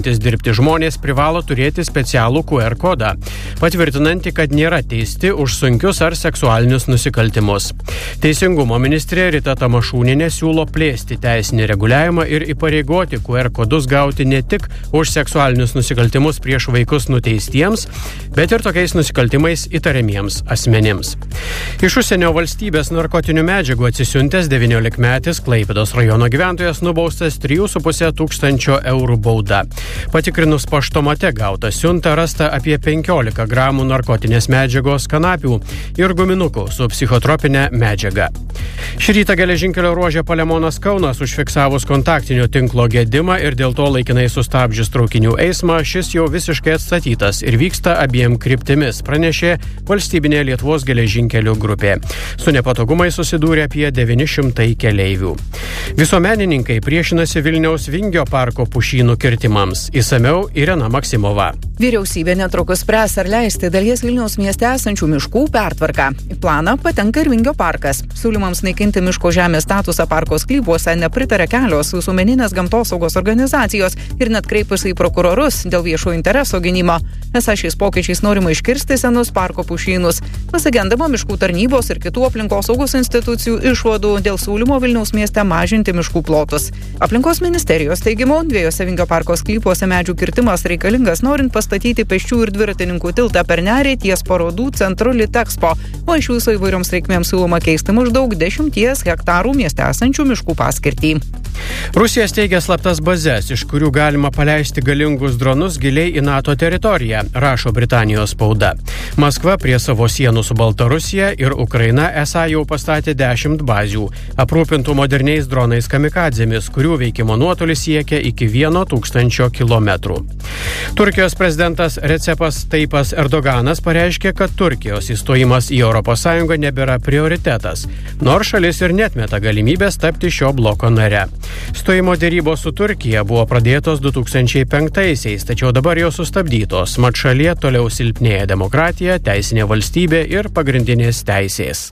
Dirbti žmonės privalo turėti specialų QR kodą, patvirtinantį, kad nėra teisti už sunkius ar seksualinius nusikaltimus. Teisingumo ministrė Rita Tamašūnienė siūlo plėsti teisinį reguliavimą ir įpareigoti QR kodus gauti ne tik už seksualinius nusikaltimus prieš vaikus nuteistiems, bet ir tokiais nusikaltimais įtariamiems asmenims. Iš užsienio valstybės narkotinių medžiagų atsisiuntęs 19-metis Klaipėdos rajono gyventojas nubaustas 3,5 tūkstančio eurų bauda. Patikrinus paštomate gautą siuntą rasta apie 15 gramų narkotinės medžiagos kanapių ir guminukų su psichotropinė medžiaga. Šį rytą geležinkelio ruože Palemonas Kaunas užfiksavus kontaktinio tinklo gedimą ir dėl to laikinai sustabdžius traukinių eismą, šis jau visiškai atstatytas ir vyksta abiem kryptimis, pranešė valstybinė Lietuvos geležinkelių grupė. Su nepatogumai susidūrė apie 900 keleivių. Visuomenininkai priešinasi Vilniaus Vingio parko pušynų kirtimams. Įsamiau Irena Maksimova. Vyriausybė netrukus spręs, ar leisti dalies Vilniaus mieste esančių miškų pertvarką. Į planą patenka ir Vingio parkas. Siūlymams naikinti miško žemės statusą parko sklypuose nepritarė kelios visuomeninės gamtosaugos organizacijos ir net kreipusi į prokurorus dėl viešo intereso gynimo. Esą šiais pokyčiais norima iškirsti senus parko pušynus. Pasigendama miškų tarnybos ir kitų aplinkosaugos institucijų išvadų dėl siūlymo Vilniaus mieste mažinti miškų plotus. Aplinkos ministerijos teigimu, dviejose Vingio parko sklypuose medžių kirtimas reikalingas norint pastatyti pėsčių ir dviratininkų tiltą per nerį ties parodų centru Litexpo, o iš viso įvairioms reikmėms siūloma keisti maždaug 10 hektarų mieste esančių miškų paskirtį. Rusija steigia slaptas bazes, iš kurių galima paleisti galingus dronus giliai į NATO teritoriją, rašo Britanijos spauda. Maskva prie savo sienų su Baltarusija ir Ukraina esą jau pastatė 10 bazių, aprūpintų moderniais dronais kamikadzėmis, kurių veikimo nuotolis siekia iki 1000 kilometrų. Turkijos prezidentas Recepas Tayyipas Erdoganas pareiškė, kad Turkijos įstojimas į ES nebėra prioritetas, nors šalis ir neatmeta galimybės tapti šio bloko nare. Stojimo dėrybos su Turkija buvo pradėtos 2005-aisiais, tačiau dabar jau sustabdytos, mat šalyje toliau silpnėja demokratija, teisinė valstybė ir pagrindinės teisės.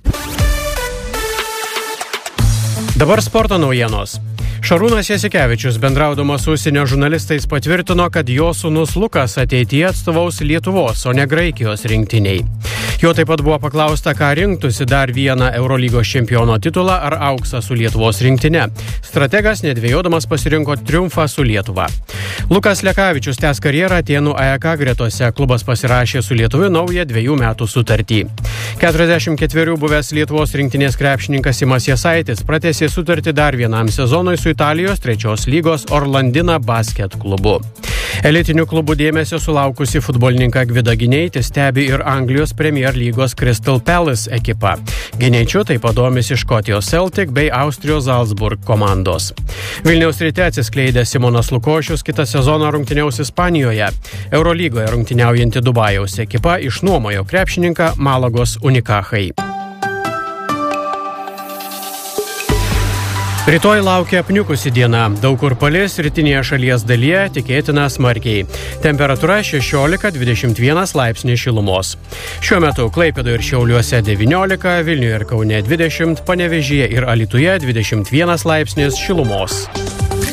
Dabar sporto naujienos. Šarūnas Jasikevičius bendraudamas su užsienio žurnalistais patvirtino, kad jo sūnus Lukas ateityje atstovaus Lietuvos, o ne Graikijos rinktiniai. Jo taip pat buvo paklausta, ką rinktųsi dar vieną Eurolygos čempiono titulą ar auksą su Lietuvos rinktine. Strategas nedvėjodamas pasirinko triumfą su Lietuva. Lukas Lekavičius tęs karjerą Atėnų AEK gretose. Klubas pasirašė su Lietuviu naują 2 metų sutartį. 44 buvęs Lietuvos rinktinės krepšininkas Simas Jasaitis pratęsė sutartį dar vienam sezonui su Italijos 3 lygos Orlandina basket klubu. Elitinių klubų dėmesio sulaukusi futbolininką Gvidą Gineitį stebi ir Anglijos Premier lygos Crystal Palace ekipa. Gineičiu taip pat domisi Škotijos Celtic bei Austrijos Salzburg komandos. Vilniaus Ryte atsiskleidė Simonas Lukošius kitą sezoną rungtyniaus Ispanijoje. Eurolygoje rungtyniaujanti Dubajaus ekipa išnuomojo krepšininką Malagos Unikachai. Rytoj laukia apniukusi diena. Daug kur palis, rytinėje šalies dalyje tikėtina smarkiai. Temperatūra 16-21 laipsniai šilumos. Šiuo metu Klaipėdoje ir Šiauliuose 19, Vilniuje ir Kaune 20, Panevėžyje ir Alytuje 21 laipsnis šilumos.